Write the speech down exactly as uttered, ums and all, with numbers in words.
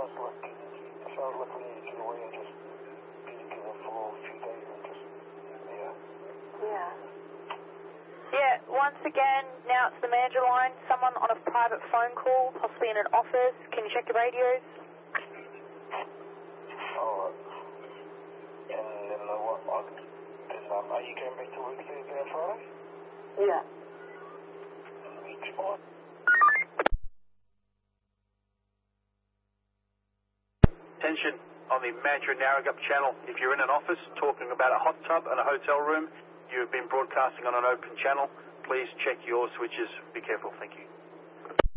sounds like, it sounds like we need to get away and just be together for a few days and just, yeah. Yeah. Yeah, once again, now it's the manager line. Someone on a private phone call, possibly in an office. Can you check your radios? Alright. And then uh, what, uh, then, um, are you going back to work Thursday and Friday? Yeah. Fine. Attention on the Mantra Narragamup channel. If you're in an office talking about a hot tub and a hotel room, you've been broadcasting on an open channel. Please check your switches. Be careful. Thank you.